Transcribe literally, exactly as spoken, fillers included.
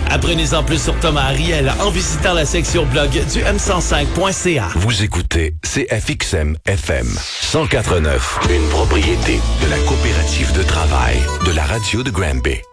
Apprenez-en plus sur Thomas Ariel en visitant la section blog du m cent cinq point c a. Vous écoutez C F X M F M cent quatre-neuf, une propriété de la coopérative de travail de la radio de Granby.